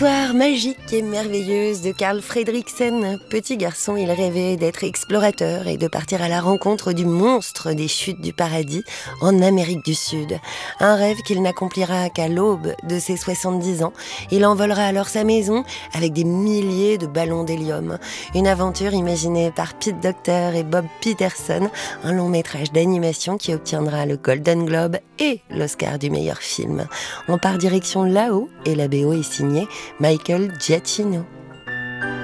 Histoire magique et merveilleuse de Carl Fredricksen. Petit garçon, il rêvait d'être explorateur et de partir à la rencontre du monstre des chutes du paradis en Amérique du Sud. Un rêve qu'il n'accomplira qu'à l'aube de ses 70 ans. Il envolera alors sa maison avec des milliers de ballons d'hélium. Une aventure imaginée par Pete Docter et Bob Peterson, un long métrage d'animation qui obtiendra le Golden Globe et l'Oscar du meilleur film. On part direction là-haut et la BO est signée Michael Giacchino.